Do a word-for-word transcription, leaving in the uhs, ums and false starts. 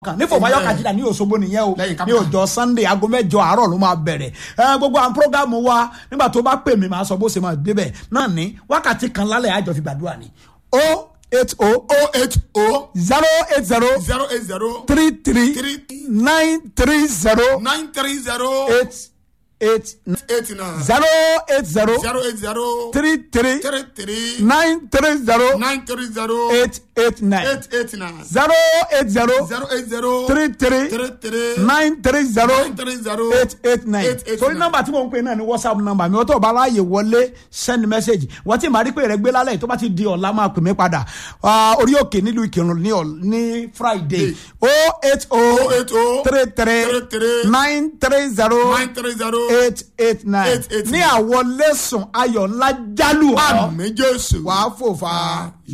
kan ní fòfáyọ kàjídà ní Òṣogbo nìyẹn o ní ọjọ́ Sunday aago mẹ́jọ àárọ̀ ló máa bẹ̀rẹ̀ ẹ gbogbo àwọn programu wa nígbà tó bá pè mí máa sọ bó ṣe máa débẹ̀ náà ní wákàtí kan lálẹ́ àjọ fi gbàdúrà ni o eight o o eight o zero eight zero zero eight zero three three three nine three zero nine three zero eight eight eight nine zero eight zero zero eight zero three three three three nine three zero nine three zero eight eight nine eight eight nine zero eight zero zero eight zero three three three three nine three zero nine three zero eight eight nine eight eight torí nine. nọ́mbà tí mo ń pè náà ni WhatsApp nọ́mbà mi ó tó bá láàyè wọlé send message wọ́n ti máa rí pé rẹ̀ gbé lálẹ́ tó bá ti di ọ̀la máa pè mí padà orí òkè nílùú Ìkìrun ní ní Friday o eight o three three nine three zero nine three zero eight eight nine eight eight ní nine. àwọlé sùn ayọ̀ ńlá jálù ọ́ àmín Jésù. wàá fò fà á.